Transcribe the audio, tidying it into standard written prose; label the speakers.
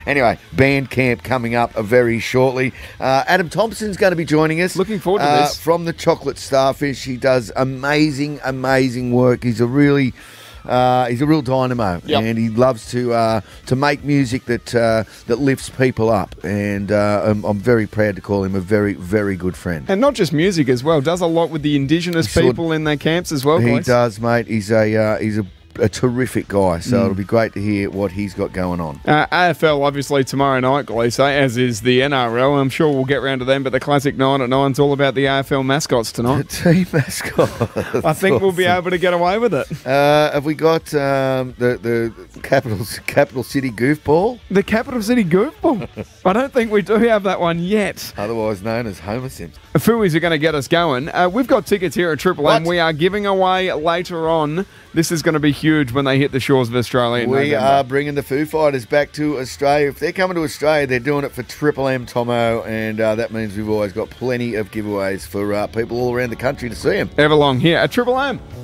Speaker 1: Anyway, band camp coming up very shortly. Adam Thompson's going to be joining us.
Speaker 2: Looking forward to this.
Speaker 1: From the Chocolate Starfish. He does amazing work. He's a real dynamo, and he loves to make music that lifts people up. And I'm very proud to call him a very, very good friend.
Speaker 2: And not just music as well. Does a lot with the Indigenous people in their camps as well.
Speaker 1: He
Speaker 2: guys.
Speaker 1: does, mate. He's a terrific guy, so it'll be great to hear what he's got going on.
Speaker 2: AFL obviously tomorrow night, Gleeso, as is the NRL. I'm sure we'll get round to them, but the classic 9 at 9's all about the AFL mascots tonight.
Speaker 1: The team mascot.
Speaker 2: I think we'll be able to get away with it.
Speaker 1: Have we got the capital city goofball?
Speaker 2: The Capital City Goofball. I don't think we do have that one yet.
Speaker 1: Otherwise known as Homer Simpson.
Speaker 2: Fooey's are going to get us going. We've got tickets here at Triple M. We are giving away later on. This is going to be huge when they hit the shores of Australia in
Speaker 1: We
Speaker 2: November.
Speaker 1: are bringing the Foo Fighters back to Australia. If they're coming to Australia, they're doing it for Triple M, Tomo, and that means we've always got plenty of giveaways for people all around the country to see them.
Speaker 2: Everlong here at Triple M.